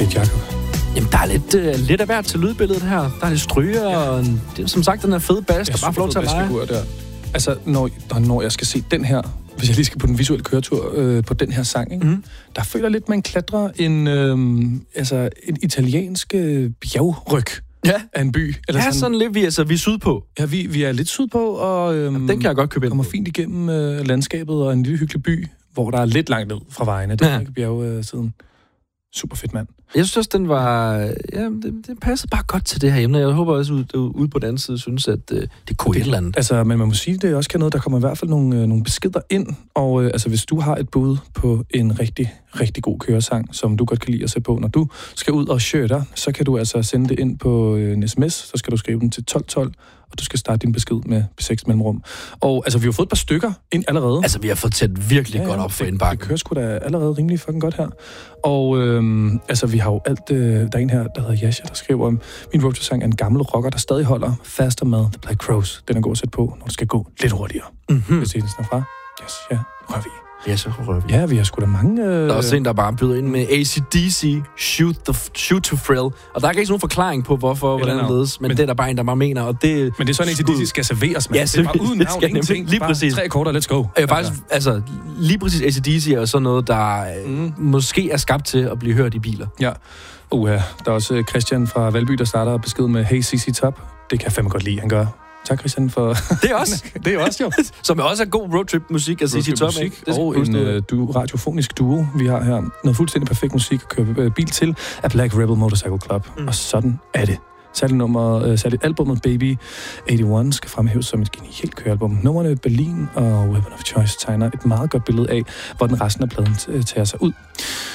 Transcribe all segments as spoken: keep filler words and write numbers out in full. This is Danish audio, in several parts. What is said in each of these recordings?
fedt, Jacob. Jamen, der er lidt, uh, lidt af hvert til lydbilledet her. Der er lidt stryger, ja. og en, det, som sagt, den er fede bass, der bare får lov til at lege. Der. Altså, når, når jeg skal se den her, hvis jeg lige skal på den visuelle køretur øh, på den her sang, ikke? Mm. der føler jeg lidt, man klatrer en, øh, altså, en italiensk øh, bjergryg ja. af en by. Eller ja, sådan, sådan lidt, vi, altså, vi er sydpå. Ja, vi, vi er lidt sydpå, og øh, den kan jeg godt købe ind. Kommer fint igennem øh, landskabet og en lille hyggelig by, hvor der er lidt langt ned fra vejene. Det er ikke bjergsiden. Øh, Super fedt, mand. Jeg synes også, den var... Ja, det, det passede bare godt til det her emne. Jeg håber også, at ude på den anden side synes, at uh, det kunne et eller andet. Altså, men man må sige, det også kan noget. Der kommer i hvert fald nogle, øh, nogle beskeder ind. Og øh, altså, hvis du har et bud på en rigtig, rigtig god køresang, som du godt kan lide at se på, når du skal ud og shirter, så kan du altså sende det ind på øh, en sms. Så skal du skrive den til tolv tolv, og du skal starte din besked med B seks mellemrum. Og altså, vi har fået et par stykker ind allerede. Altså, vi har fået tæt virkelig ja, godt op for indbakken. Det kører sgu da allerede rimelig fucking godt her. Og øhm, altså, vi har jo alt... Øh, der er en her, der hedder Yasha, der skriver om, min roadtrip-sang er en gammel rocker, der stadig holder faster med The Black Crows. Den er god at sætte på, når det skal gå lidt hurtigere. Mm-hmm. Hvis det er fra. Yes, ja, rør vi. Ja, så rører vi. Ja, vi har sgu da mange... Øh... Der er også en, der bare byder ind med A C D C, Shoot, the, shoot to Thrill. Og der er ikke nogen forklaring på, hvorfor, hvordan det ledes, men, men det er der bare en, der bare mener, og det... Men det er sådan, at A C D C skal serveres, man. Ja, det er bare uden navn, ingenting. Lige præcis. Bare tre akkorder, let's go. Ja, faktisk, altså, lige præcis A C D C er sådan noget, der mm. måske er skabt til at blive hørt i biler. Ja. Uha, der er også Christian fra Valby, der starter besked med Hey C C Top. Det kan jeg fandme godt lide, han gør. Tak, Christian, for... Det er også. det er også, jo. Som er også er god roadtrip-musik at C C Top. Musik, og en uh, du, radiofonisk duo, vi har her. Noget fuldstændig perfekt musik at køre uh, bil til af Black Rebel Motorcycle Club. Mm. Og sådan er det. Særligt, nummer, uh, særligt albumet Baby otteogtyve skal fremhæves som et genialt kørealbum. Nummerne Berlin og Weapon of Choice tegner et meget godt billede af, hvor den resten af pladen t- tager sig ud.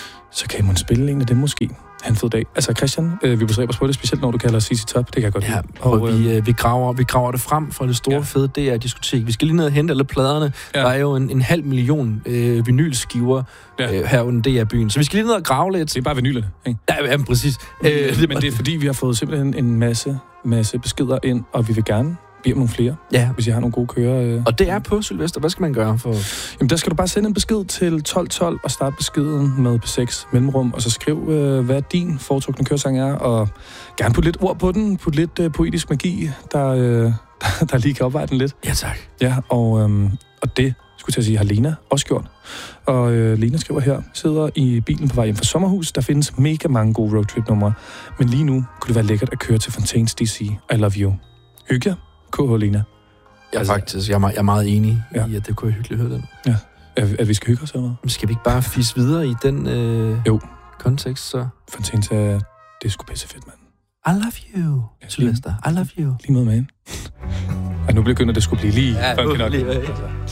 Så kan man spille en af dem måske. Han fed dag. Altså Christian, øh, vi bestræber os på det, specielt når du kalder C C Top. Det kan jeg godt lide. Ja, og, og vi, øh, vi, graver, vi graver det frem fra det store, ja. fede D R-diskotek. Vi skal lige ned og hente alle pladerne. Ja. Der er jo en, en halv million øh, vinylskiver ja. øh, her under D R-byen. Så vi skal lige ned og grave lidt. Det er bare vinylerne, ikke? Ja, ja præcis. Øh, det, men det er fordi, vi har fået simpelthen en masse, masse beskeder ind, og vi vil gerne bede om nogle flere, ja. hvis jeg har nogle gode kører. Øh. Og det er på Sylvester. Hvad skal man gøre for? Jamen, der skal du bare sende en besked til tolv tolv og starte beskeden med B seks mellemrum, og så skriv, øh, hvad din foretrukne køresang er, og gerne putte lidt ord på den, putte lidt øh, poetisk magi, der, øh, der, der lige kan opveje den lidt. Ja, tak. Ja, og, øh, og det skulle jeg sige, har Lena også gjort. Og øh, Lena skriver her, sidder i bilen på vej hjem fra sommerhus. Der findes mega mange gode roadtrip-numre, men lige nu kunne det være lækkert at køre til Fontaines D C. I love you. Hygge jer. K H. Lena. Ja, altså, faktisk. Jeg er, meget, jeg er meget enig ja. i, at det kunne være hyggeligt at høre den. Ja. At, at vi skal hygge os, eller hvad? Skal vi ikke bare fisse videre i den øh, jo. kontekst, så? Fontaines er... Det er sgu pisse fedt, mand. I love you, ja, Sylvester. I love you. Lige måde med hende. Ja, nu begynder det skulle blive lige... Ja, nu, lige, ja.